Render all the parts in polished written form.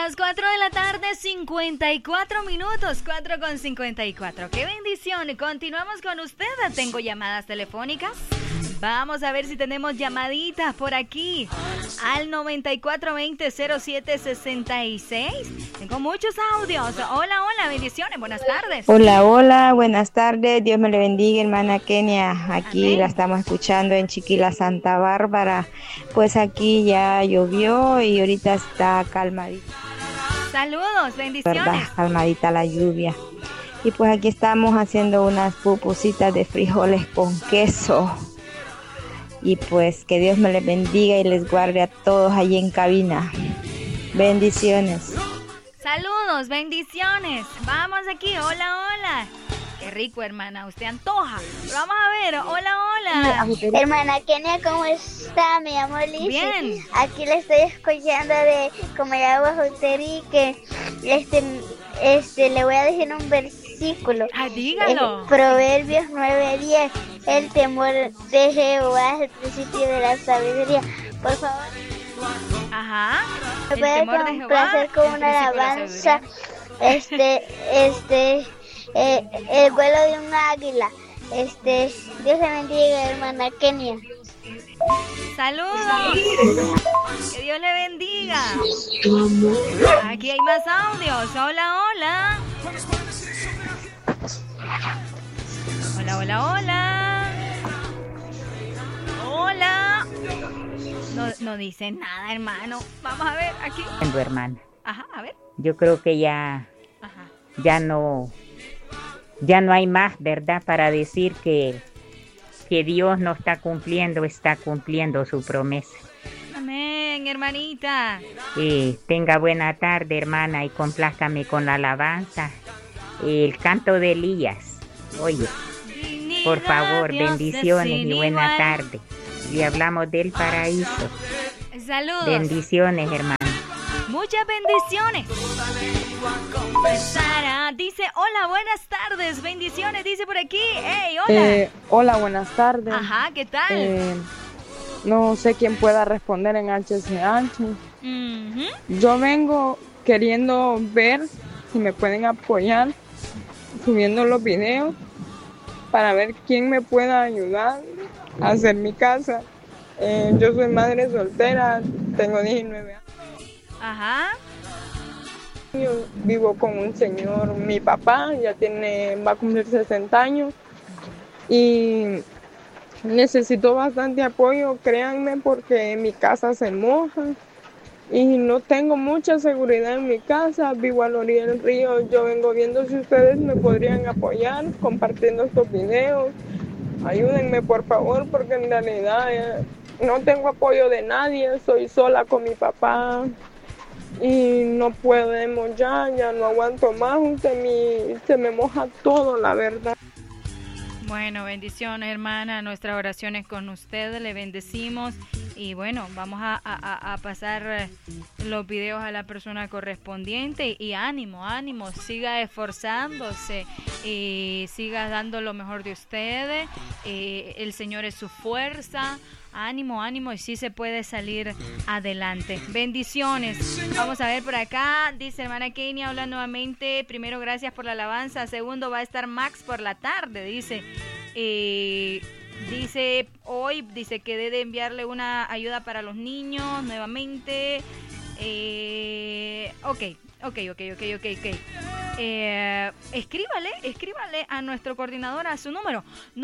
las 4 de la tarde, 54 minutos, 4:54. ¡Qué bendición! Continuamos con usted. Tengo llamadas telefónicas. Vamos a ver si tenemos llamaditas por aquí al 9420-0766. Tengo muchos audios. Hola, hola, bendiciones, buenas tardes. Hola, hola, buenas tardes. Dios me le bendiga, hermana Kenia. Aquí Amén. la estamos escuchando en Chiquila, Santa Bárbara. Pues aquí ya llovió y ahorita está calmadita, Saludos, bendiciones. ¿verdad? Calmadita la lluvia. Y pues aquí estamos haciendo unas pupusitas de frijoles con queso. Y pues que Dios me les bendiga y les guarde a todos allí en cabina. Bendiciones. Saludos, bendiciones. Vamos aquí, hola, hola. Qué rico, hermana, usted antoja. Pero vamos a ver, hola, hola. Hermana Kenia, ¿cómo está? Me llamo Lizy. Bien. Aquí le estoy escuchando de Comer Agua Juterí, que le voy a decir un versículo. Ah, dígalo. Proverbios 9:10. El temor de Jehová es el principio de la sabiduría. Por favor, Ajá. me El puede temor de Jehová, complacer con el una principio de la alabanza. sabiduría. El vuelo de un águila. Dios le bendiga, hermana Kenia. Saludos. Que Dios le bendiga. Aquí hay más audios. Hola, hola. Hola, hola, hola. Hola. No dicen nada, hermano. Vamos a ver aquí. Hermana, Ajá, a ver. yo creo que ya Ajá. no hay más, ¿verdad? Para decir que Dios no está cumpliendo su promesa. Amén, hermanita. Tenga buena tarde, hermana, y complázcame con la alabanza. El canto de Elías. Oye, por favor, bendiciones y buena tarde. Y hablamos del paraíso. Saludos. Bendiciones, hermana. Muchas bendiciones. Sara dice, hola, buenas tardes, bendiciones, dice por aquí. Hey, hola. Hola, buenas tardes. Ajá, ¿qué tal? No sé quién pueda responder en HCH. Ujú. Yo vengo queriendo ver si me pueden apoyar subiendo los videos para ver quién me pueda ayudar a hacer mi casa. Yo soy madre soltera, tengo 19 años. Ajá. Yo vivo con un señor, mi papá va a cumplir 60 años y necesito bastante apoyo, créanme, porque mi casa se moja y no tengo mucha seguridad en mi casa, vivo a la orilla del río. Yo vengo viendo si ustedes me podrían apoyar compartiendo estos videos. Ayúdenme, por favor, porque en realidad no tengo apoyo de nadie, soy sola con mi papá. Y no podemos ya no aguanto más, se me moja todo, la verdad. Bueno, bendiciones, hermana, nuestras oraciones con usted, le bendecimos y bueno, vamos a pasar los videos a la persona correspondiente y ánimo, siga esforzándose y siga dando lo mejor de usted, el Señor es su fuerza. Ánimo y sí se puede salir adelante. Bendiciones. Vamos a ver por acá. Dice hermana Kenia, habla nuevamente. Primero, gracias por la alabanza. Segundo, va a estar Max por la tarde. Dice que debe enviarle una ayuda para los niños nuevamente. Ok. Escríbale a nuestro coordinador a su número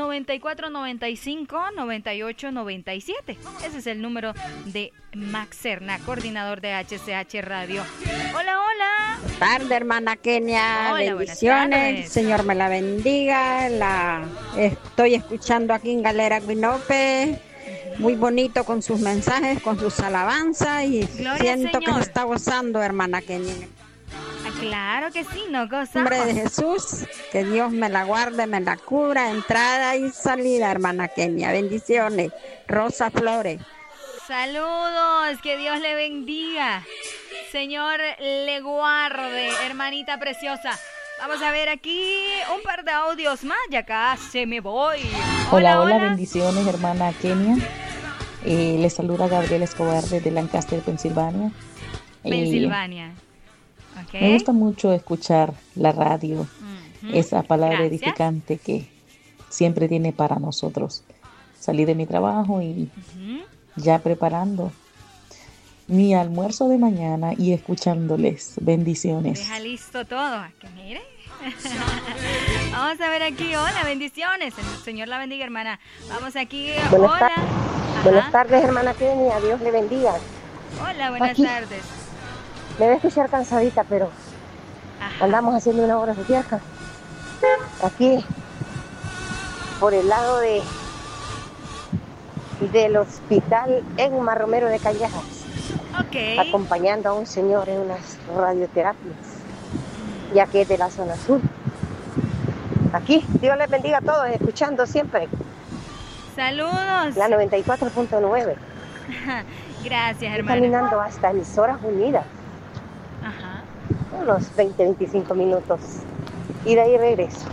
9495-9897. Ese es el número de Max Serna, coordinador de HCH Radio. Hola. Buenas tardes, hermana Kenia. Hola, bendiciones. Señor me la bendiga. La estoy escuchando aquí en Galera Guinope. Muy bonito con sus mensajes, con sus alabanzas y Gloria siento al que Señor. se está gozando, hermana Kenia. Claro que sí, nos gozamos. En nombre de Jesús, que Dios me la guarde, me la cubra, entrada y salida, hermana Kenia. Bendiciones. Rosa Flores. Saludos, que Dios le bendiga. Señor le guarde, hermanita preciosa. Vamos a ver aquí un par de audios más, ya casi me voy. Hola, bendiciones, hermana Kenia. Les saluda Gabriel Escobar desde Lancaster, Pensilvania. Okay. Me gusta mucho escuchar la radio, esa palabra Gracias. edificante que siempre tiene para nosotros. Salí de mi trabajo y ya preparando mi almuerzo de mañana y escuchándoles. Bendiciones. Deja listo todo. Que mire. Vamos a ver aquí. Hola, bendiciones. El Señor la bendiga, hermana. Vamos aquí. Hola. Buenas tardes, hermana Kenia. Dios le bendiga. Hola, buenas tardes. Me voy a escuchar cansadita, pero andamos haciendo una obra de tierra. Aquí, por el lado del hospital Egma Romero de Callejas. Acompañando a un señor en unas radioterapias, ya que es de la zona sur. Aquí, Dios les bendiga a todos, escuchando siempre. Saludos. La 94.9. Gracias, hermana. Caminando hasta Emisoras Unidas. Unos 20-25 minutos. Y de ahí regreso.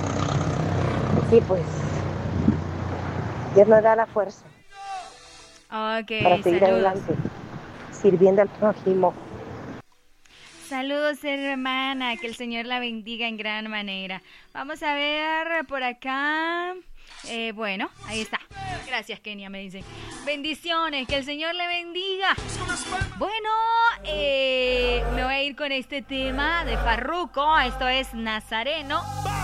Y pues, Dios nos da la fuerza para seguir adelante, sirviendo al prójimo. Saludos, hermana, que el Señor la bendiga en gran manera. Vamos a ver por acá. Bueno, ahí está. Gracias, Kenia, me dicen. Bendiciones, que el Señor le bendiga. Bueno, me voy a ir con este tema de Farruko. Esto es Nazareno.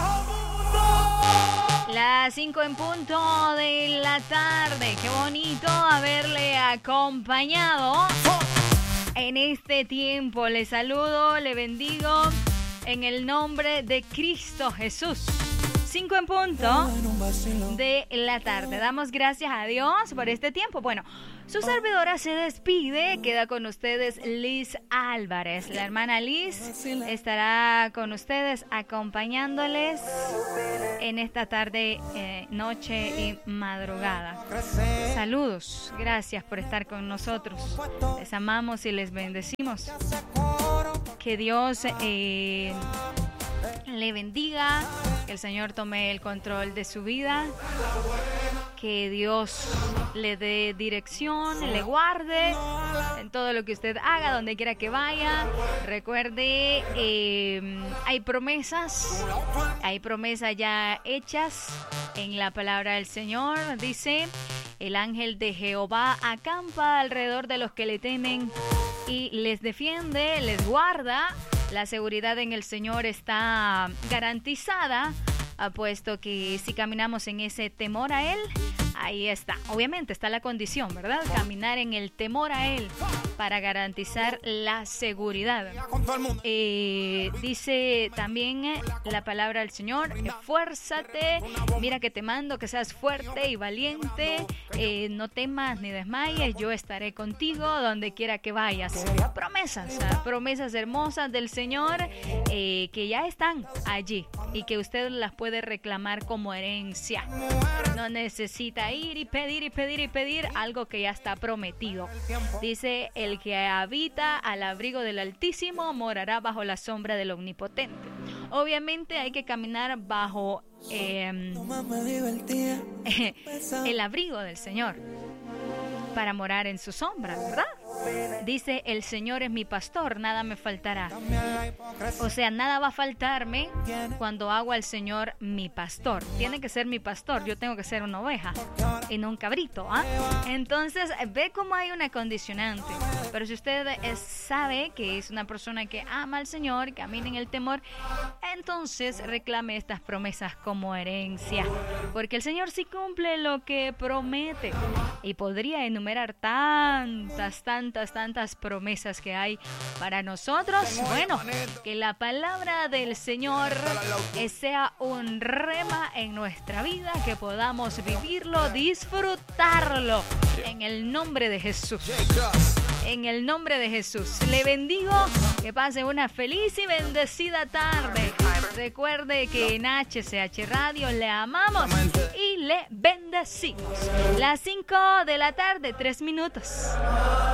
Las 5 en punto de la tarde. Qué bonito haberle acompañado en este tiempo. Le saludo, le bendigo en el nombre de Cristo Jesús. 5 en punto de la tarde. Damos gracias a Dios por este tiempo. Bueno, su servidora se despide. Queda con ustedes Liz Álvarez. La hermana Liz estará con ustedes acompañándoles en esta tarde, noche y madrugada. Saludos. Gracias por estar con nosotros. Les amamos y les bendecimos. Que Dios le bendiga, que el Señor tome el control de su vida, que Dios le dé dirección, le guarde en todo lo que usted haga, donde quiera que vaya. Recuerde, hay promesas ya hechas en la palabra del Señor. Dice, el ángel de Jehová acampa alrededor de los que le temen y les defiende, les guarda. La seguridad en el Señor está garantizada, puesto que si caminamos en ese temor a Él, ahí está. Obviamente está la condición, ¿verdad? Caminar en el temor a Él para garantizar la seguridad. Dice también la palabra del Señor, esfuérzate, mira que te mando que seas fuerte y valiente, no temas ni desmayes, yo estaré contigo donde quiera que vayas. Promesas hermosas del Señor que ya están allí y que usted las puede reclamar como herencia. No necesita ir y pedir algo que ya está prometido. Dice, el que habita al abrigo del Altísimo morará bajo la sombra del Omnipotente. Obviamente hay que caminar bajo el abrigo del Señor para morar en su sombra, ¿verdad? Dice, el Señor es mi pastor, nada me faltará. O sea, nada va a faltarme cuando hago al Señor mi pastor. Tiene que ser mi pastor, yo tengo que ser una oveja y no un cabrito, ¿ah? Entonces, ve cómo hay una condicionante. Pero si usted sabe que es una persona que ama al Señor, camina en el temor, entonces reclame estas promesas como herencia. Porque el Señor sí cumple lo que promete. Y podría enumerar tantas promesas que hay para nosotros. Bueno, que la palabra del Señor sea un rema en nuestra vida, que podamos vivirlo, disfrutarlo en el nombre de Jesús. En el nombre de Jesús. Le bendigo, que pase una feliz y bendecida tarde. Recuerde que en HCH Radio le amamos y le bendecimos. Las 5 de la tarde, 3 minutos.